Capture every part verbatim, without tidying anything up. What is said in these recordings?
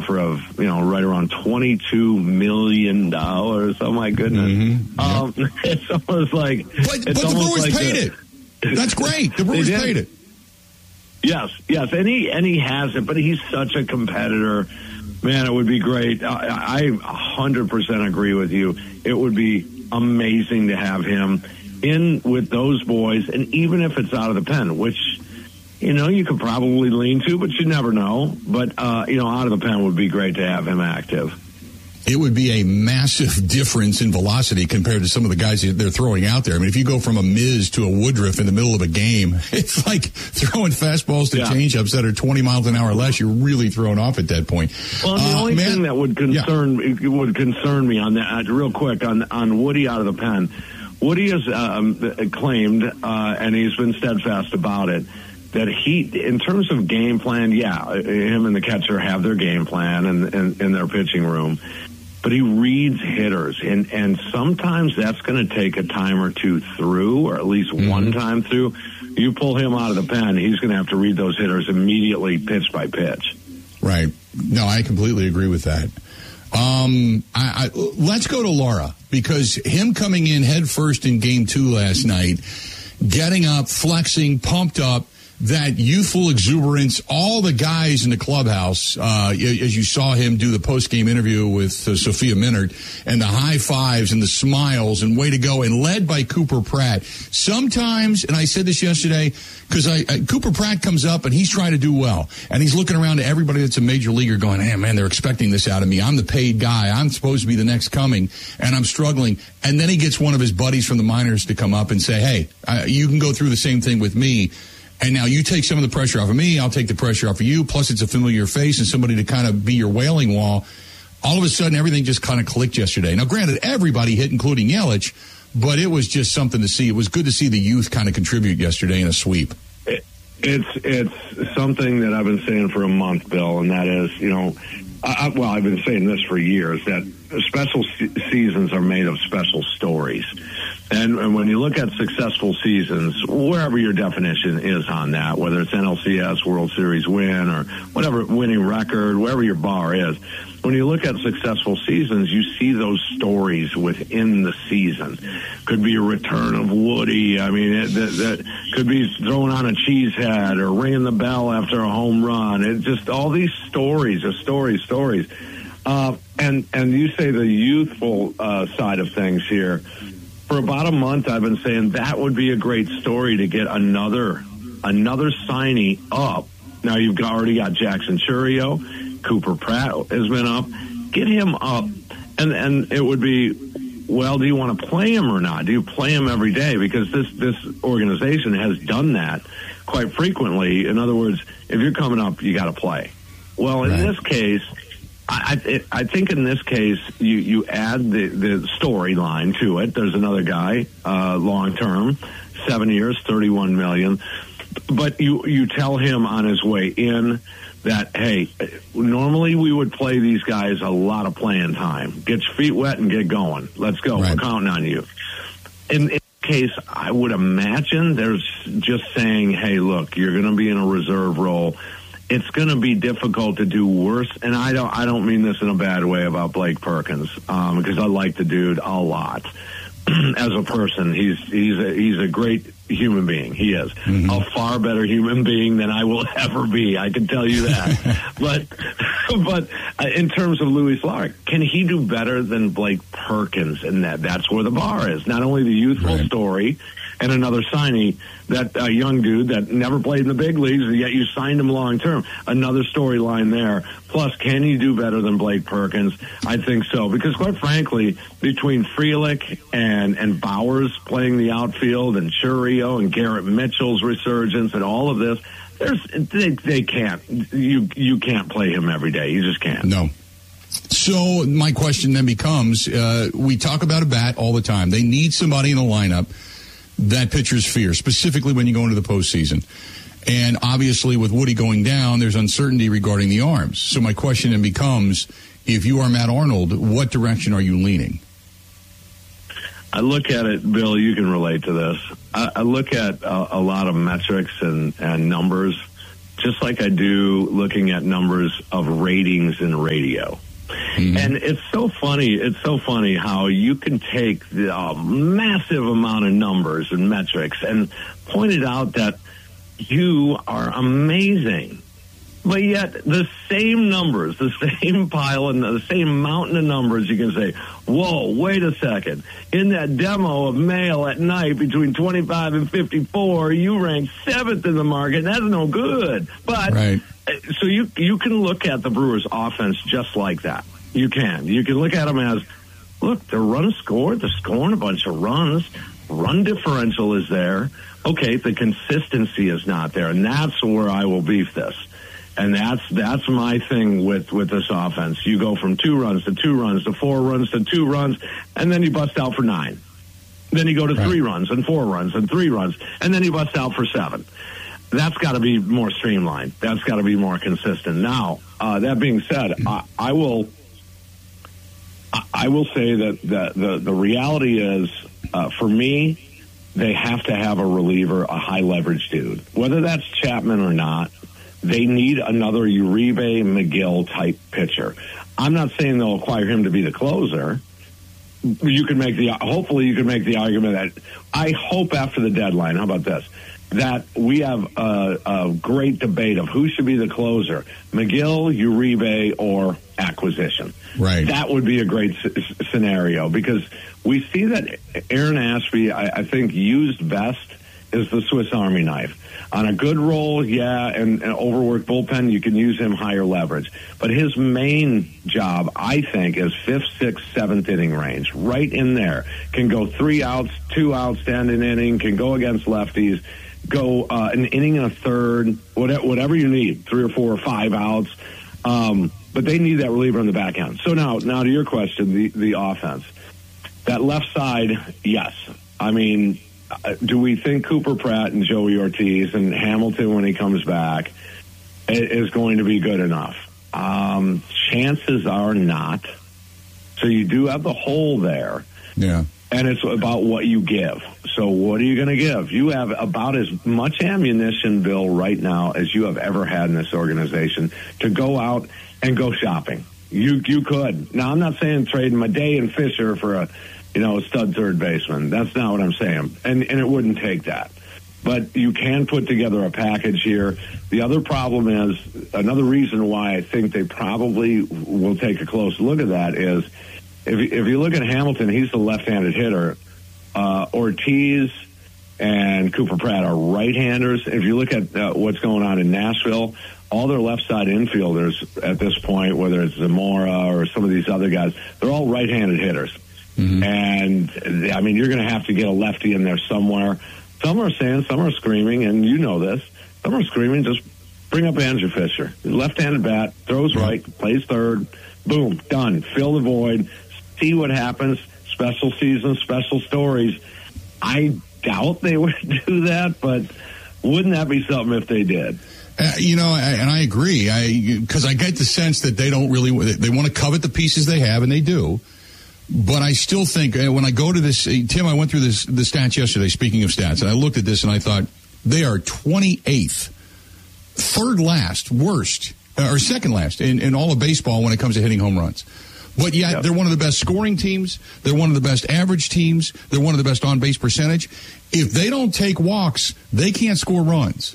offer of, you know, right around twenty-two million dollars. Oh, my goodness. Mm-hmm. Um, yep. It's almost like... But, but the Brewers like paid a, it. That's great. The Brewers paid it. Yes, yes, and he, and he has it, but he's such a competitor. Man, it would be great. I, I one hundred percent agree with you. It would be amazing to have him in with those boys, and even if it's out of the pen, which, you know, you could probably lean to, but you never know. But, uh, you know, out of the pen would be great to have him active. It would be a massive difference in velocity compared to some of the guys that they're throwing out there. I mean, if you go from a Miz to a Woodruff in the middle of a game, it's like throwing fastballs to yeah. changeups that are twenty miles an hour less. You're really thrown off at that point. Well, the uh, only man, thing that would concern yeah. would concern me on that, uh, real quick, on on Woody out of the pen. Woody has um, claimed, uh, and he's been steadfast about it, that he, in terms of game plan, yeah, him and the catcher have their game plan and in, in, in their pitching room. But he reads hitters, and, and sometimes that's going to take a time or two through, or at least mm-hmm. one time through. You pull him out of the pen, he's going to have to read those hitters immediately, pitch by pitch. Right. No, I completely agree with that. Um, I, I, let's go to Laura, because him coming in head first in game two last night, getting up, flexing, pumped up, that youthful exuberance, all the guys in the clubhouse, uh, as you saw him do the post-game interview with uh, Sophia Minard, and the high fives and the smiles and way to go, and led by Cooper Pratt. Sometimes, and I said this yesterday, because I, I, Cooper Pratt comes up and he's trying to do well, and he's looking around to everybody that's a major leaguer going, hey, man, they're expecting this out of me. I'm the paid guy. I'm supposed to be the next coming, and I'm struggling. And then he gets one of his buddies from the minors to come up and say, hey, uh, you can go through the same thing with me. And now you take some of the pressure off of me, I'll take the pressure off of you, plus it's a familiar face and somebody to kind of be your wailing wall. All of a sudden, everything just kind of clicked yesterday. Now, granted, everybody hit, including Yelich, but it was just something to see. It was good to see the youth kind of contribute yesterday in a sweep. It, it's it's something that I've been saying for a month, Bill, and that is, you know, I, well, I've been saying this for years, that special se- seasons are made of special stories. And, and when you look at successful seasons, wherever your definition is on that, whether it's N L C S, World Series win, or whatever winning record, wherever your bar is, when you look at successful seasons, you see those stories within the season. Could be a return of Woody. I mean, it, that, that could be throwing on a cheese head or ringing the bell after a home run. It's just all these stories, are stories, stories. Uh, and, and you say the youthful uh, side of things here. For about a month, I've been saying that would be a great story to get another another signee up. Now, you've got, already got Jackson Chourio. Cooper Pratt has been up. Get him up. And and it would be, well, do you want to play him or not? Do you play him every day? Because this, this organization has done that quite frequently. In other words, if you're coming up, you got to play. Well, in right. this case... I, I think in this case, you, you add the, the storyline to it. There's another guy, uh, long term, seven years, thirty-one million dollars. But you, you tell him on his way in that, hey, normally we would play these guys a lot of playing time. Get your feet wet and get going. Let's go. Right. We're counting on you. In, in this case, I would imagine there's just saying, hey, look, you're going to be in a reserve role. It's going to be difficult to do worse, and I don't. I don't mean this in a bad way about Blake Perkins, um, because I like the dude a lot as a person. He's he's a, he's a great human being. He is mm-hmm. a far better human being than I will ever be. I can tell you that. but but uh, in terms of Luis Lara, can he do better than Blake Perkins? And that that's where the bar is. Not only the youthful right. story. And another signee, that uh, young dude that never played in the big leagues, and yet you signed him long term. Another storyline there. Plus, can you do better than Blake Perkins? I think so. Because quite frankly, between Frelick and, and Bowers playing the outfield, and Chourio and Garrett Mitchell's resurgence and all of this, there's they, they can't. You, you can't play him every day. You just can't. No. So my question then becomes, uh, we talk about a bat all the time. They need somebody in the lineup that pitchers fear, specifically when you go into the postseason. And obviously with Woody going down, there's uncertainty regarding the arms. So my question then becomes, if you are Matt Arnold, what direction are you leaning? I look at it, Bill, you can relate to this. I, I look at a, a lot of metrics and, and numbers just like I do looking at numbers of ratings in radio. Mm-hmm. And it's so funny. It's so funny how you can take the uh, massive amount of numbers and metrics and point it out that you are amazing. But yet the same numbers, the same pile and the same mountain of numbers, you can say, whoa, wait a second. In that demo of Mail at Night between twenty-five and fifty-four, you ranked seventh in the market. That's no good. But right. So you you can look at the Brewers' offense just like that. You can. You can look at them as, look, they're run scored. They're scoring a bunch of runs. Run differential is there. Okay, the consistency is not there, and that's where I will beef this. And that's that's my thing with, with this offense. You go from two runs to two runs to four runs to two runs, and then you bust out for nine. Then you go to right. three runs and four runs and three runs, and then you bust out for seven. That's got to be more streamlined. That's got to be more consistent. Now, uh, that being said, I, I will I, I will say that the, the, the reality is, uh, for me, they have to have a reliever, a high-leverage dude. Whether that's Chapman or not, they need another Uribe McGill-type pitcher. I'm not saying they'll acquire him to be the closer. You can make the hopefully you can make the argument that I hope after the deadline. How about this? That we have a, a great debate of who should be the closer: McGill, Uribe, or acquisition. Right. That would be a great c- scenario because we see that Aaron Ashby, I, I think, used best is the Swiss Army knife. On a good roll, yeah, and, and overworked bullpen, you can use him higher leverage. But his main job, I think, is fifth, sixth, seventh inning range. Right in there. Can go three outs, two outs, stand an inning, can go against lefties, go uh, an inning and a third, whatever, whatever you need, three or four or five outs. Um, but they need that reliever on the back end. So now, now to your question, the, the offense. That left side, yes. I mean, Uh, do we think Cooper Pratt and Joey Ortiz and Hamilton, when he comes back, is going to be good enough? Um, chances are not. So you do have the hole there. Yeah. And it's about what you give. So what are you going to give? You have about as much ammunition, Bill, right now as you have ever had in this organization to go out and go shopping. You you could. Now, I'm not saying trading Madej and Fisher for a you know, a stud third baseman. That's not what I'm saying. And and it wouldn't take that. But you can put together a package here. The other problem is, another reason why I think they probably will take a close look at that is, if, if you look at Hamilton, he's the left-handed hitter. Uh, Ortiz and Cooper Pratt are right-handers. If you look at uh, what's going on in Nashville, all their left-side infielders at this point, whether it's Zamora or some of these other guys, they're all right-handed hitters. Mm-hmm. And, I mean, you're going to have to get a lefty in there somewhere. Some are saying, some are screaming, and you know this. Some are screaming, just bring up Andrew Fisher. Left-handed bat, throws right, plays third, boom, done. Fill the void, see what happens. Special season, special stories. I doubt they would do that, but wouldn't that be something if they did? Uh, you know, I, and I agree, I because I get the sense that they don't really, they want to covet the pieces they have, and they do. But I still think, uh, when I go to this, uh, Tim, I went through this the stats yesterday, speaking of stats, and I looked at this and I thought, they are twenty-eighth, third last, worst, uh, or second last in, in all of baseball when it comes to hitting home runs. But yet, yep. They're one of the best scoring teams, they're one of the best average teams, they're one of the best on-base percentage. If they don't take walks, they can't score runs.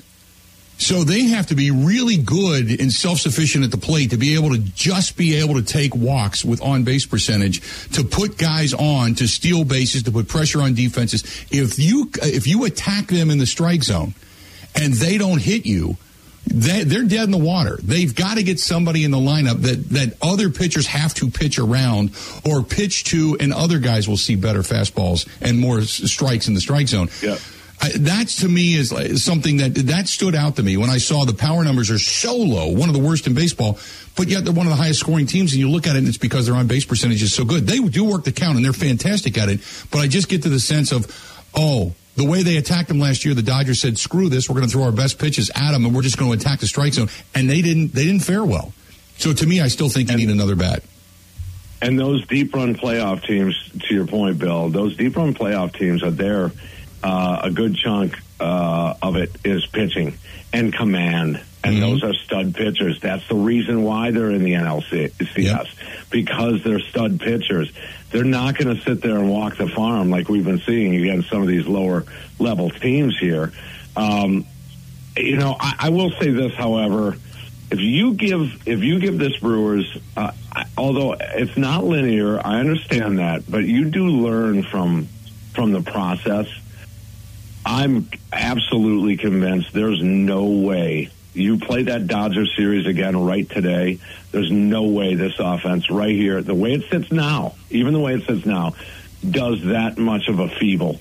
So they have to be really good and self-sufficient at the plate to be able to just be able to take walks with on-base percentage, to put guys on, to steal bases, to put pressure on defenses. If you if you attack them in the strike zone and they don't hit you, they, they're dead in the water. They've got to get somebody in the lineup that, that other pitchers have to pitch around or pitch to, and other guys will see better fastballs and more strikes in the strike zone. Yeah. I, that, to me, is something that that stood out to me when I saw the power numbers are so low, one of the worst in baseball, but yet they're one of the highest scoring teams, and you look at it and it's because their on-base percentage is so good. They do work the count, and they're fantastic at it, but I just get to the sense of, oh, the way they attacked them last year, the Dodgers said, screw this, we're going to throw our best pitches at them, and we're just going to attack the strike zone, and they didn't they didn't fare well. So to me, I still think you need another bat. And those deep-run playoff teams, to your point, Bill, those deep-run playoff teams are there. Uh, a good chunk uh, of it is pitching and command And mm-hmm. those are stud pitchers. That's the reason why they're in the N L C S, yep. because they're stud pitchers. They're not going to sit there and walk the farm like we've been seeing against some of these lower level teams here. Um, you know, I, I will say this, however, if you give if you give this Brewers, uh, although it's not linear, I understand that, but you do learn from from the process. I'm absolutely convinced there's no way you play that Dodger series again right today. There's no way this offense right here, the way it sits now, even the way it sits now, does that much of a feeble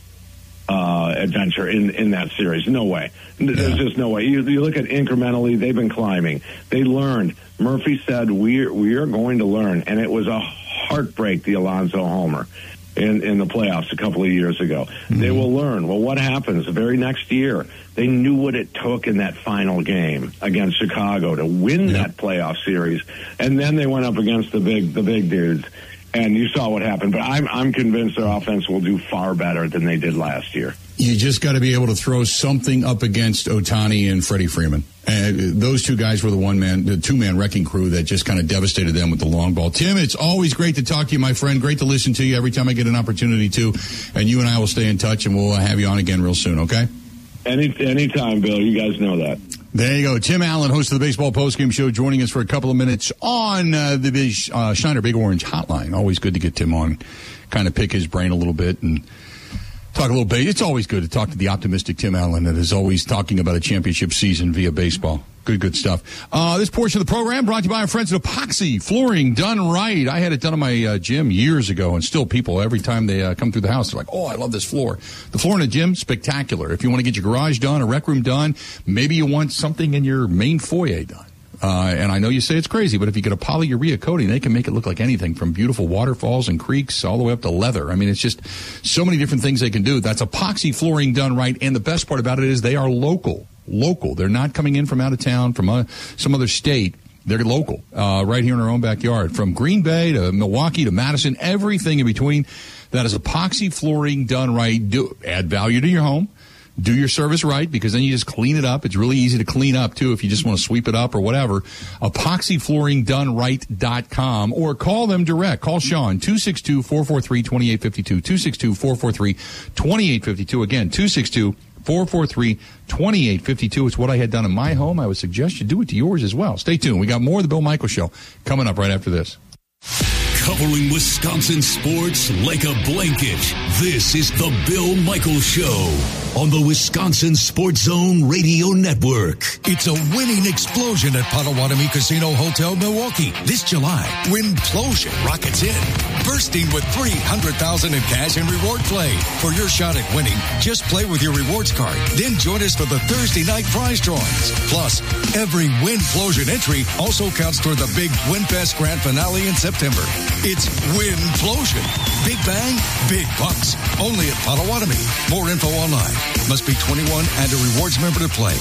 uh, adventure in, in that series. No way. There's yeah. just no way. You, you look at incrementally, they've been climbing. They learned. Murphy said, we we are going to learn. And it was a heartbreak, the Alonso homer in, in the playoffs a couple of years ago. Mm-hmm. They will learn. Well, what happens the very next year? They knew what it took in that final game against Chicago to win yep. that playoff series. And then they went up against the big the big dudes. And you saw what happened. But I'm I'm convinced their offense will do far better than they did last year. You just got to be able to throw something up against Ohtani and Freddie Freeman. And those two guys were the one-man, the two-man wrecking crew that just kind of devastated them with the long ball. Tim, it's always great to talk to you, my friend. Great to listen to you every time I get an opportunity to. And you and I will stay in touch, and we'll have you on again real soon, okay? Any Anytime, Bill. You guys know that. There you go. Tim Allen, host of the Baseball Postgame Show, joining us for a couple of minutes on uh, the Big, uh, Schneider Big Orange Hotline. Always good to get Tim on, kind of pick his brain a little bit and talk a little bit. It's always good to talk to the optimistic Tim Allen that is always talking about a championship season via baseball. Good, good stuff. Uh, this portion of the program brought to you by our friends at Epoxy Flooring Done Right. I had it done in my uh, gym years ago, and still people, every time they uh, come through the house, they're like, oh, I love this floor. The floor in the gym, spectacular. If you want to get your garage done, a rec room done, maybe you want something in your main foyer done. Uh, and I know you say it's crazy, but if you get a polyurea coating, they can make it look like anything from beautiful waterfalls and creeks all the way up to leather. I mean, it's just so many different things they can do. That's Epoxy Flooring Done Right. And the best part about it is they are local. Local. They're not coming in from out of town, from uh, some other state. They're local, uh, right here in our own backyard. From Green Bay to Milwaukee to Madison, everything in between. That is Epoxy Flooring Done Right. Do, add value to your home. Do your service right, because then you just clean it up. It's really easy to clean up, too, if you just want to sweep it up or whatever. epoxy flooring done right dot com, or call them direct. Call Sean, two six two, four four three, two eight five two, two six two, four four three, two eight five two. Again, two six two, four four three, two eight five two. It's what I had done in my home. I would suggest you do it to yours as well. Stay tuned. We got more of the Bill Michaels Show coming up right after this. Covering Wisconsin sports like a blanket, this is the Bill Michaels Show on the Wisconsin Sports Zone Radio Network. It's a winning explosion at Potawatomi Casino Hotel Milwaukee. This July, Winplosion rockets in, bursting with three hundred thousand dollars in cash and reward play. For your shot at winning, just play with your rewards card. Then join us for the Thursday night prize drawings. Plus, every Winplosion entry also counts toward the big WinFest Grand Finale in September. It's Winplosion. Big bang, big bucks. Only at Potawatomi. More info online. Must be twenty-one and a rewards member to play.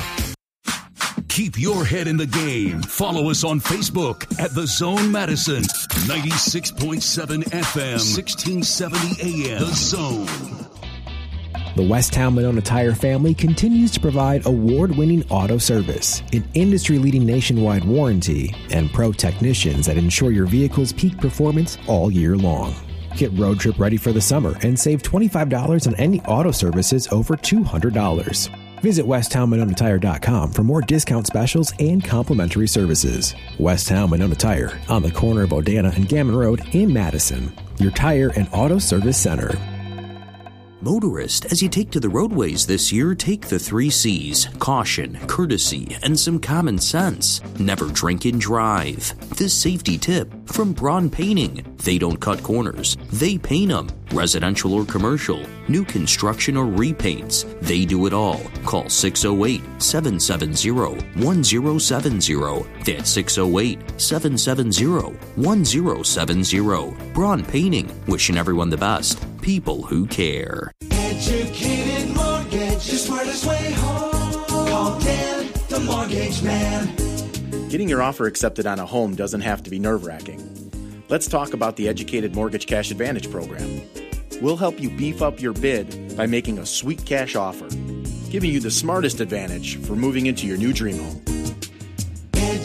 Keep your head in the game. Follow us on Facebook at The Zone Madison. ninety-six point seven F M, sixteen seventy A M. The Zone. The Westtown Monona Tire family continues to provide award-winning auto service, an industry-leading nationwide warranty, and pro technicians that ensure your vehicle's peak performance all year long. Get road trip ready for the summer and save twenty-five dollars on any auto services over two hundred dollars. Visit west town monona tire dot com for more discount specials and complimentary services. Westtown Monona Tire, on the corner of Odana and Gammon Road in Madison. Your tire and auto service center. Motorist, as you take to the roadways this year, take the three C's: caution, courtesy, and some common sense. Never drink and drive. This safety tip from Braun Painting. They don't cut corners, they paint them. Residential or commercial, new construction or repaints, they do it all. Call six oh eight, seven seven zero, one zero seven zero. That's six oh eight, seven seven zero, one zero seven zero. Braun Painting, wishing everyone the best. People who care. Educated Mortgage, the smartest way home. Call Dan, the mortgage man. Getting your offer accepted on a home doesn't have to be nerve-wracking. Let's talk about the Educated Mortgage Cash Advantage program. We'll help you beef up your bid by making a sweet cash offer, giving you the smartest advantage for moving into your new dream home.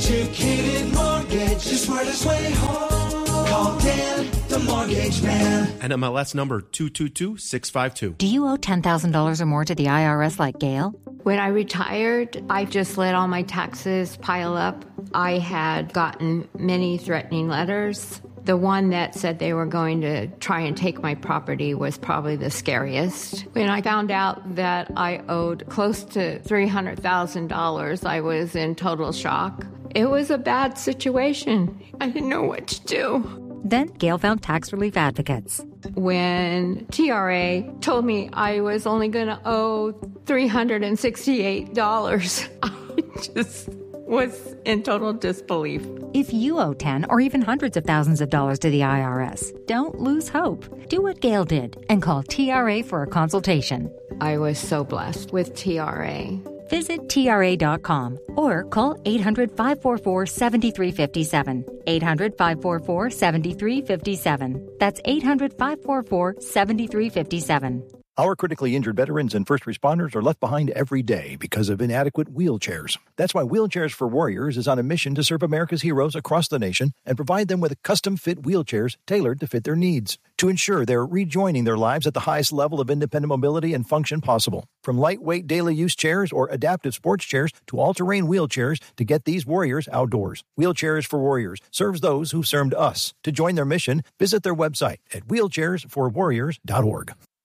Educated mortgage, the smartest way home. Call Dan, the mortgage man. N M L S number two two two six five two. Do you owe ten thousand dollars or more to the I R S like Gail? When I retired, I just let all my taxes pile up. I had gotten many threatening letters. The one that said they were going to try and take my property was probably the scariest. When I found out that I owed close to three hundred thousand dollars, I was in total shock. It was a bad situation. I didn't know what to do. Then Gail found tax relief advocates. When T R A told me I was only going to owe three hundred sixty-eight dollars, I just was in total disbelief. If you owe ten or even hundreds of thousands of dollars to the I R S, don't lose hope. Do what Gail did and call T R A for a consultation. I was so blessed with T R A. Visit T R A dot com or call eight hundred, five four four, seven three five seven. eight hundred, five four four, seven three five seven. That's eight hundred, five four four, seven three five seven. Our critically injured veterans and first responders are left behind every day because of inadequate wheelchairs. That's why Wheelchairs for Warriors is on a mission to serve America's heroes across the nation and provide them with custom-fit wheelchairs tailored to fit their needs to ensure they're rejoining their lives at the highest level of independent mobility and function possible. From lightweight daily use chairs or adaptive sports chairs to all-terrain wheelchairs to get these warriors outdoors. Wheelchairs for Warriors serves those who served us. To join their mission, visit their website at wheelchairs for warriors dot org.